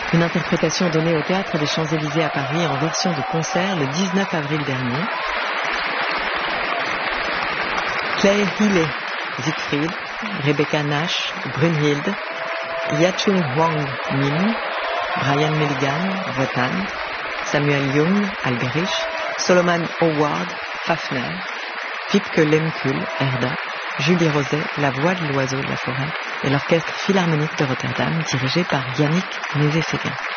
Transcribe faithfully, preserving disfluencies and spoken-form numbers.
Une interprétation donnée au Théâtre des Champs-Élysées à Paris en version de concert le dix-neuf avril dernier. Claire Healy, Siegfried, Rebecca Nash, Brunhilde, Yachung Hwang Min, Brian Milligan, Wotan, Samuel Jung, Alberich, Solomon Howard, Fafner, Wiebke Lemkül, Erda, Julie Roset, La Voix de l'Oiseau de la Forêt et l'Orchestre Philharmonique de Rotterdam dirigé par Yannick Nézet-Séguin.